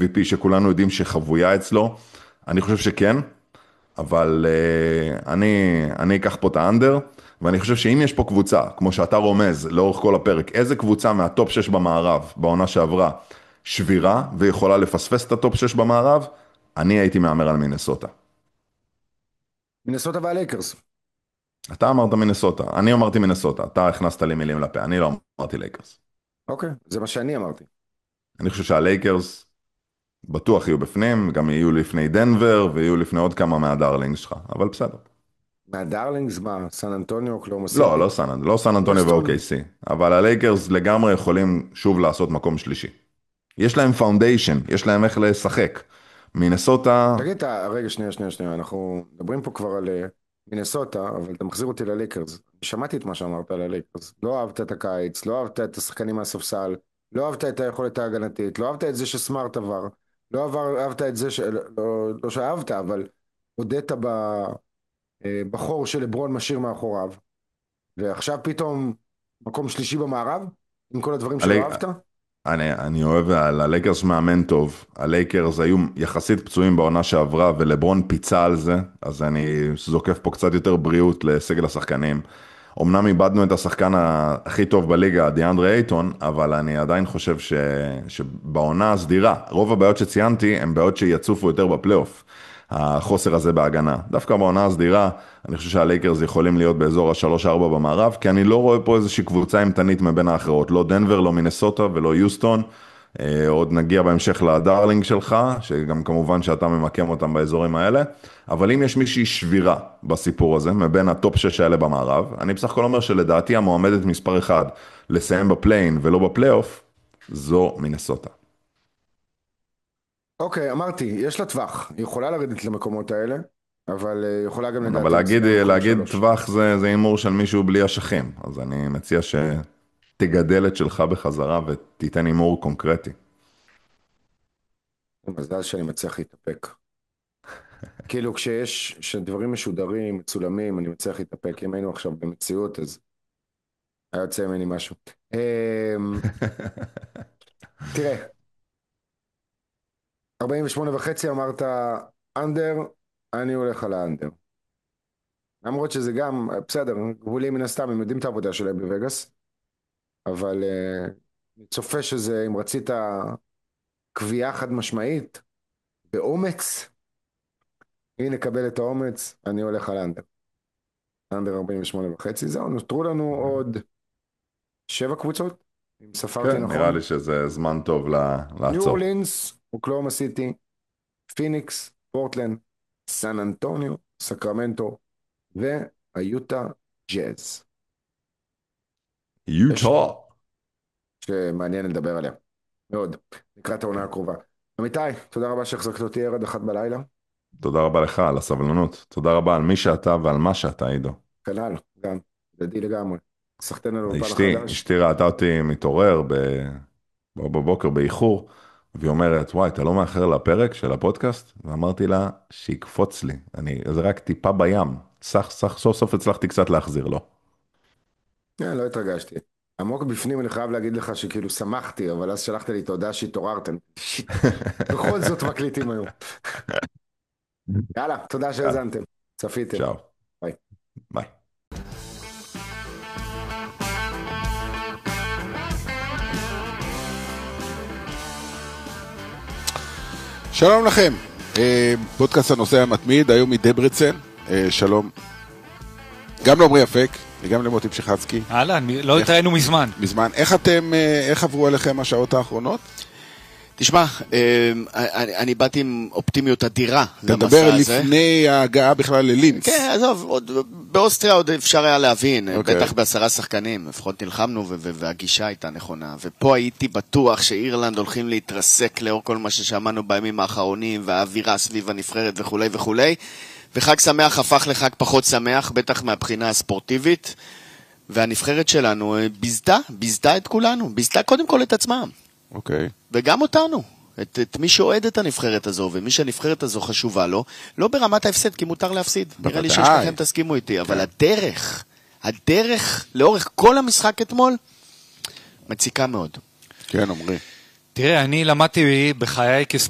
MVP שכולנו יודעים שחבויה אצלו? אני חושב שכן, אבל אני אקח פה את האנדר, ואני חושב שאם יש פה קבוצה, כמו שאתה רומז לאורך כל הפרק, איזה קבוצה מהטופ 6 במערב, בעונה שעברה, שבירה, ויכולה לפספס את הטופ 6 במערב, אני הייתי מהמר על מינסוטה. מינסוטה והלייקרס. אתה אמרת מינסוטה, אני אמרתי מינסוטה, אתה הכנסת לי מילים לפה, אני לא אמרתי לייקרס. אוקיי, זה מה שאני אמרתי. אני חושב שהלייקרס בטוח יהיו בפנים, גם יהיו לפני דנבר, ויהיו לפני עוד כמה מהדארלינגס שלך, אבל בסדר. מהדארלינגס, מה? סן אנטוניו, אוקלהומה לא, סיטי? לא סן אנטוניו בוסטון? ו-OKC, אבל הלייקרס לגמרי יכולים שוב לעשות מקום שלישי. יש להם פאונדיישן, יש להם איך לשחק. מינסוטה, תגיד, רגע, שנייה, אנחנו מדברים פה כבר על מינסוטה, אבל אתה מחזיר אותי ללייקרס. שמעתי את מה שאמרת על הלייקרס. לא אהבת את הקיץ, לא אהבת את השחקנים מהספסל, לא אהבת את היכולת ההגנתית, לא אהבת את זה שסמארט עבר, אהבת את זה לא שאהבת, אבל הודית בחור שלברון משאיר מאחוריו, ועכשיו פתאום מקום שלישי במערב, עם כל הדברים שלא הלי- אהבת? אני אוהב על הלייקרס מאמן טוב. הלייקרס היו יחסית פצועים בעונה שעברה, ולברון פיצה על זה, אז אני זוקף פה קצת יותר בריאות לסגל השחקנים. אמנם איבדנו את השחקן הכי טוב בליגה, דיאנדרה אייטון, אבל אני עדיין חושב שבעונה הסדירה, רוב הבעיות שציינתי הן בעיות שיצופו יותר בפלייאוף. החוסר הזה בהגנה. דווקא בעונה הסדירה, אני חושב שהלייקרס יכולים להיות באזור ה-3-4 במערב, כי אני לא רואה פה איזושהי קבוצה אימתנית מבין האחרות. לא דנבר, לא מינסוטה ולא יוסטון. עוד נגיע בהמשך לדארלינג שלך, שגם כמובן שאתה ממקם אותם באזורים האלה. אבל אם יש מישהי שבירה בסיפור הזה, מבין הטופ 6 האלה במערב, אני בסך הכל אומר שלדעתי המועמדת מספר 1 לסיים בפליין ולא בפלייאוף, זו מינסוטה. אוקיי, אמרתי, יש לה טווח, היא יכולה לרדת למקומות האלה, אבל יכולה גם אבל לדעתי להגיד, לסיים במקום להגיד השלוש. טווח זה הימור של מישהו בלי אשכים, אז אני מציע שתגדל את שלך בחזרה ותיתן הימור קונקרטי. מזל שאני מצליח להתאפק. כאילו כשדברים משודרים, מצולמים, אני מצליח להתאפק. אם היינו עכשיו במציאות, אז היה יוצא ממני משהו. תראה, 48.5 אמרת אנדר, אני הולך על האנדר. למרות שזה גם, בסדר, גבולים מן הסתם, הם יודעים את העבודה שלהם בווגאס, אבל אני צופה שזה, אם רצית קביעה חד משמעית, באומץ, הנה קבל את האומץ, אני הולך על אנדר. אנדר 48.5, זהו, נותרו לנו עוד 7 קבוצות, אם ספרתי כן, נראה נכון. לי שזה זמן טוב ניו לעצור. אורלינס, אוקלהומה סיטי, פיניקס, פורטלנד, סן אנטוניו, סקרמנטו, והיוטה ג'אז. יש יוטה. שמעניין לדבר עליה. מאוד, לקראת העונה הקרובה. עמיתי, תודה רבה שהחזקת אותי ערד 1 בלילה. תודה רבה לך על הסבלנות. תודה רבה על מי שאתה ועל מה שאתה, עידו. כנ"ל, גם, ידידי לגמרי. סחטיין על האולפן החדש. אשתי ראתה אותי מתעורר בבוקר באיחור, והיא אומרת, וואי, אתה לא מאחר לפרק של הפודקאסט? ואמרתי לה, שיקפוץ לי. זה רק טיפה בים. סוף סוף הצלחתי קצת להחזיר לו. לא התרגשתי. עמוק בפנים אני חייב להגיד לך שכאילו שמחתי, אבל אז שלחת לי תודה שהתעוררתם. שיט, בכל זאת מקליטים היום. יאללה, תודה יאללה, שהאזנתם. צפיתם. צ'או. ביי. ביי. שלום לכם, פודקאסט הנושא המתמיד, היום מדברצן, שלום גם לעומרי אפק וגם למוטי פשחצקי. אהלן, לא התראינו מזמן. איך עברו עליכם השעות האחרונות? תשמע, אני באתי עם אופטימיות אדירה אתה למסע מדבר הזה. לפני ההגעה בכלל ללינץ. כן, עזוב, באוסטריה עוד אפשר היה להבין, אוקיי. בטח ב10 שחקנים, לפחות נלחמנו והגישה הייתה נכונה, ופה הייתי בטוח שאירלנד הולכים להתרסק לאור כל מה ששמענו בימים האחרונים, והאווירה סביב הנבחרת וכולי וכולי, וחג שמח הפך לחג פחות שמח, בטח מהבחינה הספורטיבית, והנבחרת שלנו ביזתה את כולנו, ביזתה קודם כל את עצמם. אוקיי. וגם אותנו, את מי שאוהד את הנבחרת הזו, ומי שהנבחרת הזו חשובה לו, לא ברמת ההפסד, כי מותר להפסיד. נראה לי ששניכם תסכימו איתי, אבל הדרך לאורך כל המשחק אתמול, מציקה מאוד. כן, עומרי. תראה, אני למדתי בחיי